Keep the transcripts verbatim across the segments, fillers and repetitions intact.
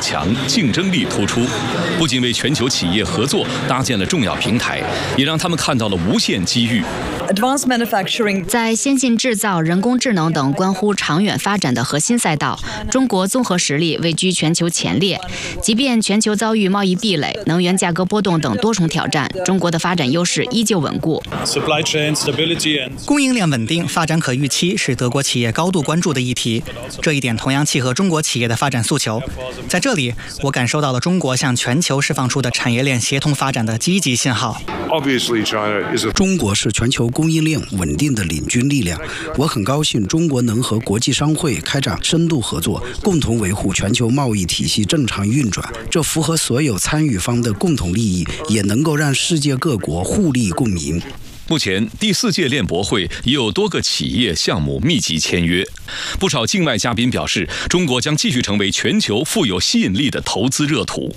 强，竞争力突出，不仅为全球企业合作搭建了重要平台，也让他们看到了无限机遇。 Advanced manufacturing 在先进制造、人工智能等关乎长远发展的核心赛道，中国综合实力位居全球前列。即便全球遭遇贸易壁垒、能源价格波动等多重挑战，中国的发展优势依旧稳固。 供应链稳定、发展可预期是德国企业高度关注的议题，这一点同样契合中国企业的发展诉求。在这里，我感受到了中国向全球释放出的产业链协同发展的积极信号。 中国是全球供应链稳定的领军力量，我很高兴中国能和国际商会开展深度合作，共同维护全球贸易体系正常运转。这符合所有参与方的共同利益，也能够让世界各国互利共赢。 目前，第四届链博会已有多个企业项目密集签约。不少境外嘉宾表示，中国将继续成为全球富有吸引力的投资热土。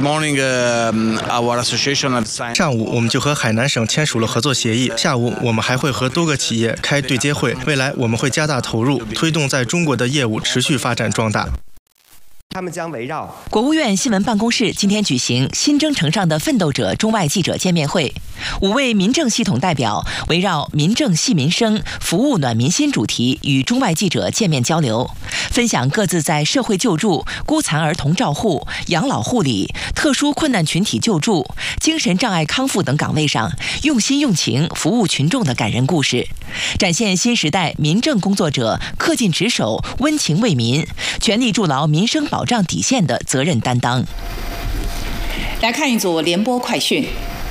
上午我们就和海南省签署了合作协议，下午我们还会和多个企业开对接会。未来我们会加大投入，推动在中国的业务持续发展壮大。 他们将围绕国务院新闻办公室今天举行新征程上的奋斗者中外记者见面会，五位民政系统代表围绕民政系民生、服务暖民心主题与中外记者见面交流，分享各自在社会救助、孤残儿童照护、养老护理、特殊困难群体救助、精神障碍康复等岗位上用心用情服务群众的感人故事，展现新时代民政工作者恪尽职守、温情为民、全力筑牢民生保障底线的责任担当。 来看一组联播快讯。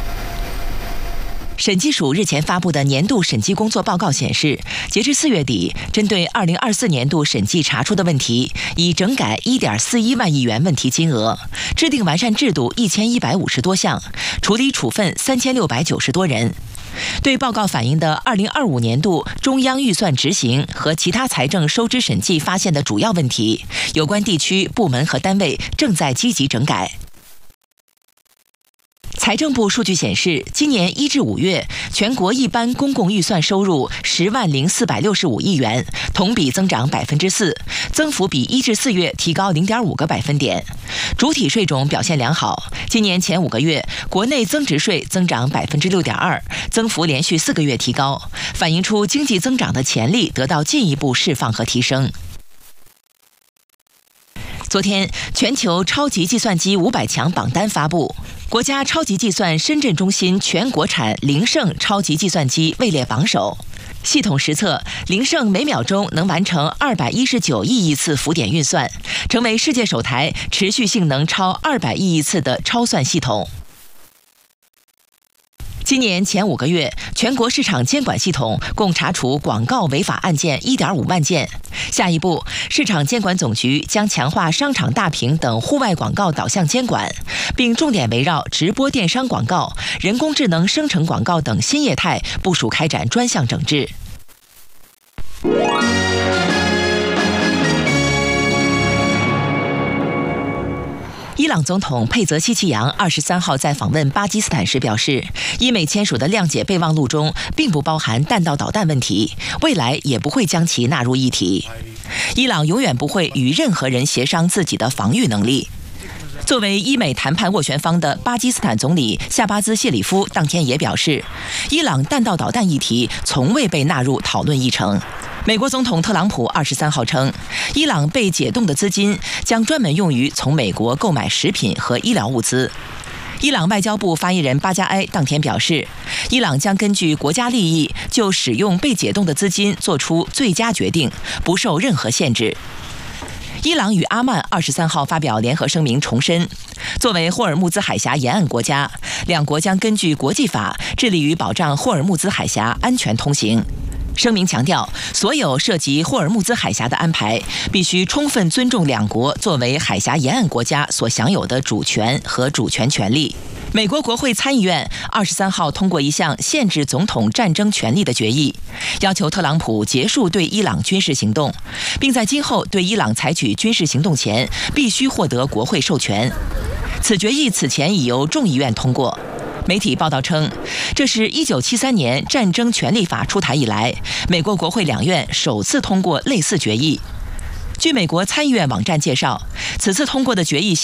审计署日前发布的年度审计工作报告显示，截至四月底，针对二零二四年度审计查出的问题，已整改一点四一万亿元问题金额，制定完善制度一千一百五十多项，处理处分三千六百九十多人。对报告反映的二零二五年度中央预算执行和其他财政收支审计发现的主要问题，有关地区、部门和单位正在积极整改。财政部数据显示，今年一至五月，全国一般公共预算收入十万零四百六十五亿元，同比增长百分之四，增幅比一至四月提高零点五个百分点。主体税种表现良好，今年前五个月，国内增值税增长百分之六点二，增幅连续四个月提高，反映出经济增长的潜力得到进一步释放和提升。昨天，全球超级计算机五百强榜单发布，国家超级计算深圳中心全国产凌盛超级计算机位列榜首。系统实测，凌盛每秒钟能完成二百一十九亿亿次浮点运算，成为世界首台持续性能超二百亿亿次的超算系统。今年前五个月，全国市场监管系统共查处广告违法案件一点五万件。下一步，市场监管总局将强化商场大屏等户外广告导向监管，并重点围绕直播电商广告、人工智能生成广告等新业态部署开展专项整治。伊朗总统佩泽西奇扬二十三号在访问巴基斯坦时表示，伊美签署的谅解备忘录中并不包含弹道导弹问题，未来也不会将其纳入议题。伊朗永远不会与任何人协商自己的防御能力。作为伊美谈判斡旋方的巴基斯坦总理夏巴兹谢里夫当天也表示，伊朗弹道导弹议题从未被纳入讨论议程。美国总统特朗普二十三号称，伊朗被解冻的资金将专门用于从美国购买食品和医疗物资。伊朗外交部发言人巴加埃当天表示，伊朗将根据国家利益就使用被解冻的资金做出最佳决定，不受任何限制。伊朗与阿曼二十三号发表联合声明，重申，作为霍尔木兹海峡沿岸国家，两国将根据国际法致力于保障霍尔木兹海峡安全通行。声明强调，所有涉及霍尔木兹海峡的安排必须充分尊重两国作为海峡沿岸国家所享有的主权和主权权利。美国国会参议院二十三号通过一项限制总统战争权利的决议，要求特朗普结束对伊朗军事行动，并在今后对伊朗采取军事行动前必须获得国会授权。此决议此前已由众议院通过。媒体报道称，这是一九七三年战争权利法出台以来，美国国会两院首次通过类似决议。据美国参议院网站介绍，此次通过的决议